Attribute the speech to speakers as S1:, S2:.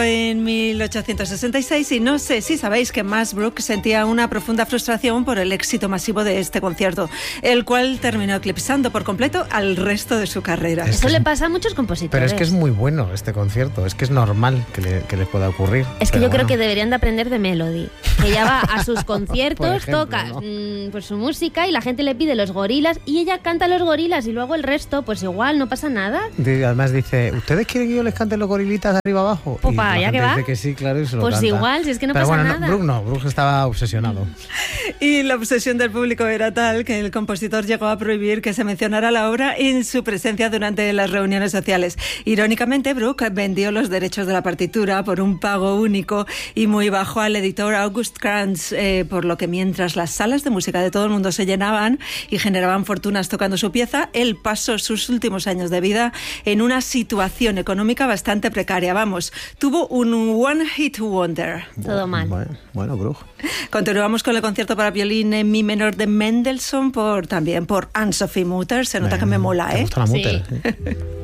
S1: En 1866, y no sé si sabéis que Max Bruch sentía una profunda frustración por el éxito masivo de este concierto, el cual terminó eclipsando por completo al resto de su carrera.
S2: Eso le pasa a muchos compositores.
S3: Pero es que es muy bueno este concierto, es que es normal que le pueda ocurrir.
S2: Es que yo creo que deberían de aprender de Melody. Que ella va a sus conciertos,
S3: ejemplo,
S2: toca
S3: ¿no?
S2: pues su música y la gente le pide los Gorilas y ella canta los Gorilas y luego el resto, pues igual, no pasa nada.
S3: Además dice, ¿ustedes quieren que yo les cante los Gorilitas de arriba abajo?
S2: Pues
S3: Y
S2: para
S3: la
S2: allá
S3: gente
S2: que va.
S3: dice que sí, claro, y se lo
S2: Pues
S3: canta.
S2: igual, si es que no
S3: Pero
S2: pasa
S3: bueno,
S2: nada.
S3: Bruch estaba obsesionado.
S1: Y la obsesión del público era tal que el compositor llegó a prohibir que se mencionara la obra en su presencia durante las reuniones sociales. Irónicamente, Bruch vendió los derechos de la partitura por un pago único y muy bajo al editor August Krantz, por lo que mientras las salas de música de todo el mundo se llenaban y generaban fortunas tocando su pieza, él pasó sus últimos años de vida en una situación económica bastante precaria. Vamos, tuvo un one-hit wonder.
S2: Todo mal.
S3: Bueno, Bruch.
S1: Continuamos con el concierto para violín en mi menor de Mendelssohn, también por Anne-Sophie Mutter. Se nota que me mola,
S3: ¿Te
S1: ¿eh?
S3: gusta la Mutter?
S2: Sí.
S3: ¿Sí?